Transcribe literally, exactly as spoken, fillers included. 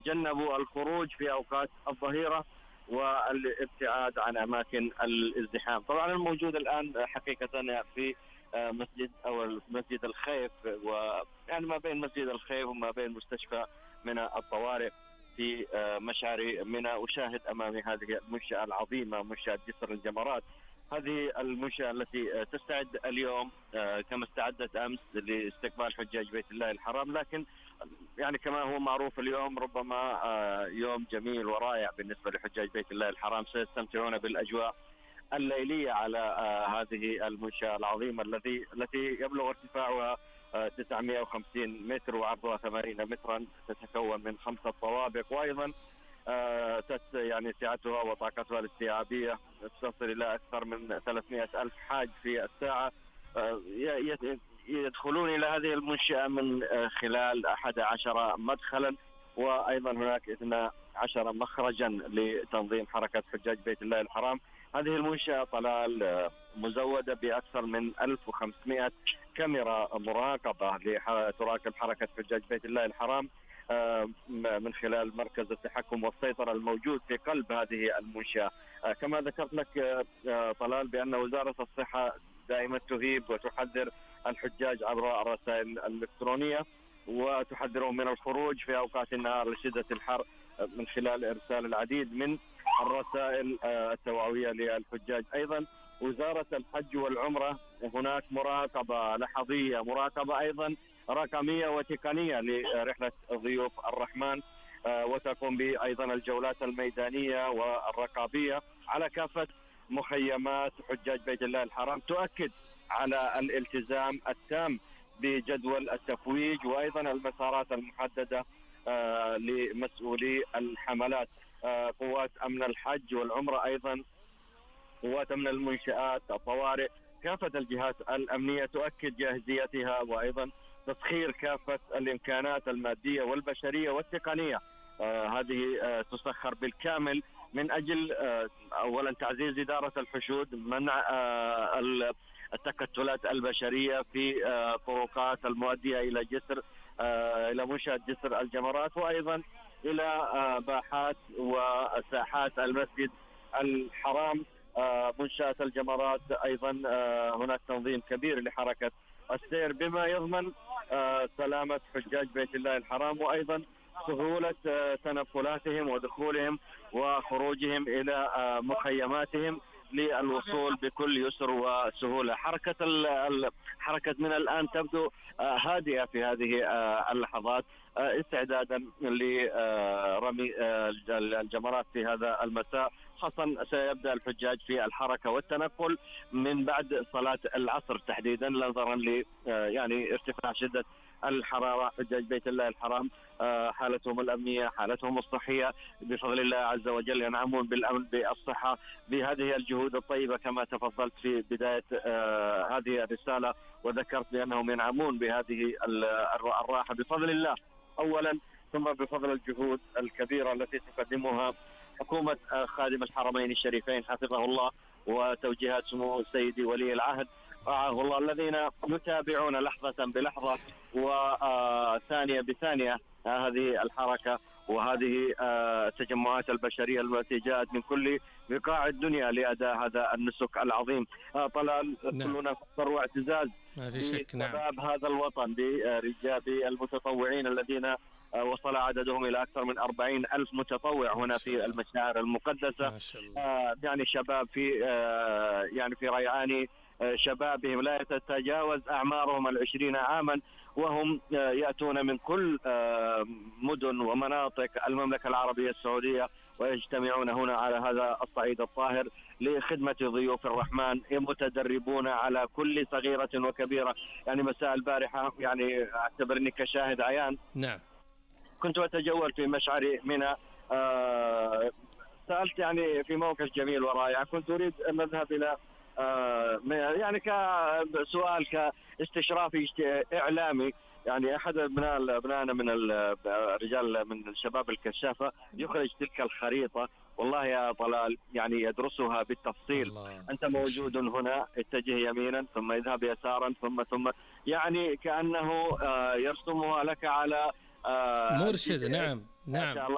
تجنبوا الخروج في أوقات الظهيرة والابتعاد عن أماكن الازدحام. طبعا الموجود الآن حقيقة في مسجد أو مسجد الخيف، ويعني ما بين مسجد الخيف وما بين مستشفى منى الطوارئ في مشعر منى، أشاهد أمامي هذه المنشأة العظيمة، منشأة جسر الجمرات. هذه المنشأة التي تستعد اليوم كما استعدت أمس لاستقبال حجاج بيت الله الحرام، لكن يعني كما هو معروف اليوم ربما يوم جميل ورائع بالنسبة لحجاج بيت الله الحرام، سيستمتعون بالأجواء الليلية على هذه المنشأة العظيمة التي التي يبلغ ارتفاعها تسعمائة وخمسين متر وعرضها ثمانين مترا، تتكون من خمسة طوابق، وأيضا يعني سعتها وطاقتها الاستيعابية تصل إلى أكثر من ثلاثمائة ألف حاج في الساعة. يدخلون إلى هذه المنشأة من خلال أحد عشر مدخلا، وأيضا هناك اثني عشر مخرجا لتنظيم حركة حجاج بيت الله الحرام. هذه المنشأة طلال مزودة بأكثر من ألف وخمسمائة كاميرا مراقبة لتراقب حركة حجاج بيت الله الحرام من خلال مركز التحكم والسيطرة الموجود في قلب هذه المنشأة. كما ذكرت لك طلال بأن وزارة الصحة دائما تهيب وتحذر الحجاج عبر الرسائل الإلكترونية، وتحذرهم من الخروج في أوقات النهار لشدة الحر من خلال إرسال العديد من الرسائل التوعوية للحجاج. أيضا وزارة الحج والعمرة هناك مراقبة لحظية، مراقبة أيضا رقمية وتقنية لرحلة ضيوف الرحمن، وتقوم بأيضا الجولات الميدانية والرقابية على كافة مخيمات حجاج بيت الله الحرام، تؤكد على الالتزام التام بجدول التفويج وأيضا المسارات المحددة لمسؤولي الحملات. قوات أمن الحج والعمرة، أيضا قوات أمن المنشآت، الطوارئ، كافة الجهات الأمنية تؤكد جاهزيتها، وأيضا تسخير كافة الإمكانات المادية والبشرية والتقنية. هذه تسخر بالكامل من أجل أولا تعزيز إدارة الحشود، منع التكتلات البشرية في طرقات المؤدية إلى جسر إلى منشأة جسر الجمرات، وأيضا إلى باحات وساحات المسجد الحرام. منشأة الجمرات أيضا هناك تنظيم كبير لحركة السير بما يضمن سلامة حجاج بيت الله الحرام، وأيضا سهولة تنقلاتهم ودخولهم وخروجهم إلى مخيماتهم للوصول بكل يسر وسهولة. حركة حركة من الآن تبدو هادئة في هذه اللحظات استعدادا لرمي الجمرات في هذا المساء. خاصة سيبدأ الحجاج في الحركة والتنقل من بعد صلاة العصر تحديدا، نظرا ل يعني ارتفاع شدة الحرارة. حجاج بيت الله الحرام حالتهم الأمنية، حالتهم الصحية بفضل الله عز وجل ينعمون بالأمن بالصحة بهذه الجهود الطيبة، كما تفضلت في بداية هذه الرسالة وذكرت بأنهم ينعمون بهذه الراحة بفضل الله أولا، ثم بفضل الجهود الكبيرة التي تقدمها حكومة خادم الحرمين الشريفين حفظه الله، وتوجيهات سمو سيدي ولي العهد رعاه الله، الذين يتابعون لحظة بلحظة وثانية بثانية هذه الحركة وهذه التجمعات البشرية التي جاءت من كل بقاع الدنيا لأداء هذا النسك العظيم. طلال كلنا فخر واعتزاز بشباب هذا الوطن، برجال المتطوعين الذين وصل عددهم إلى أكثر من أربعين ألف متطوع هنا في المشاعر المقدسة. آه يعني شباب في آه يعني في ريعان آه شبابهم لا تتجاوز أعمارهم العشرين عاما، وهم آه يأتون من كل آه مدن ومناطق المملكة العربية السعودية، ويجتمعون هنا على هذا الصعيد الطاهر لخدمة ضيوف الرحمن، متدربون على كل صغيرة وكبيرة. يعني مساء البارحة يعني أعتبرني كشاهد عيان. نعم. كنت أتجول في مشعر منى، آه سألت يعني في موقف جميل ورائع، كنت أريد أن أذهب إلى آه يعني كسؤال كاستشرافي إعلامي. يعني أحد أبناء أبنائنا من الرجال من الشباب الكشافة يخرج تلك الخريطة، والله يا طلال يعني يدرسها بالتفصيل. الله. أنت موجود هنا، اتجه يمينا ثم اذهب يسارا ثم ثم يعني كأنه آه يرسمها لك على مرشد. نعم نعم.